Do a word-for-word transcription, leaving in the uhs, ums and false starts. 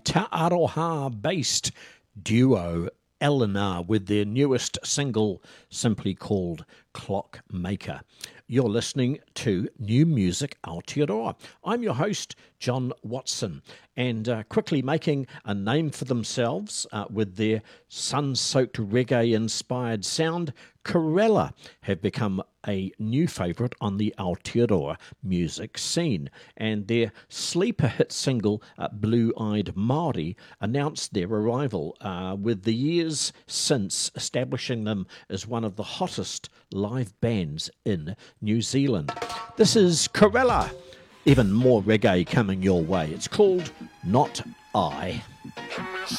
Te Aroha-based duo Eleanor with their newest single simply called Clockmaker. You're listening to New Music Aotearoa. I'm your host, John Watson, and uh, quickly making a name for themselves uh, with their sun-soaked reggae-inspired sound, Corella have become a new favourite on the Aotearoa music scene, and their sleeper hit single, uh, Blue-Eyed Māori, announced their arrival, uh, with the years since establishing them as one of the hottest live bands in New Zealand. This is Corella. Even more reggae coming your way. It's called Not I.